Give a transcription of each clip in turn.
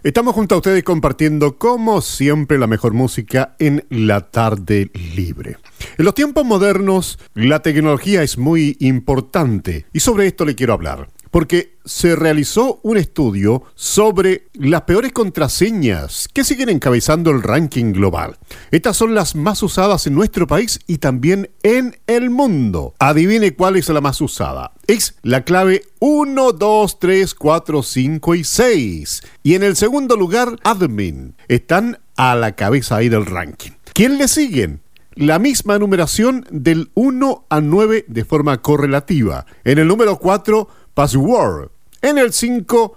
Estamos junto a ustedes compartiendo, como siempre, la mejor música en la tarde libre. En los tiempos modernos, la tecnología es muy importante y sobre esto le quiero hablar. Porque se realizó un estudio sobre las peores contraseñas que siguen encabezando el ranking global. Estas son las más usadas en nuestro país y también en el mundo. Adivine cuál es la más usada. Es la clave 1, 2, 3, 4, 5 y 6. Y en el segundo lugar, admin. Están a la cabeza ahí del ranking. ¿Quién le siguen? La misma numeración del 1 al 9 de forma correlativa. En el número 4, password. En el 5,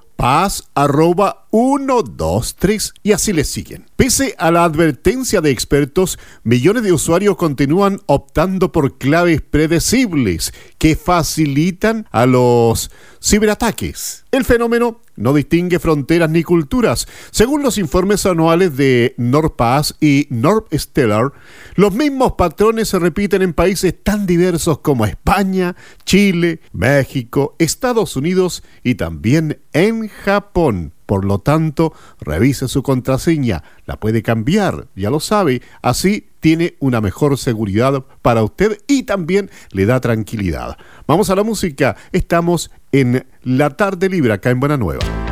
pass@123 y así le siguen. Pese a la advertencia de expertos, millones de usuarios continúan optando por claves predecibles que facilitan a los ciberataques. El fenómeno no distingue fronteras ni culturas. Según los informes anuales de NordPass y NordStellar, los mismos patrones se repiten en países tan diversos como España, Chile, México, Estados Unidos y también en Japón. Por lo tanto, revise su contraseña, la puede cambiar, ya lo sabe, así tiene una mejor seguridad para usted y también le da tranquilidad. Vamos a la música, estamos en La Tarde Libre acá en Buena Nueva.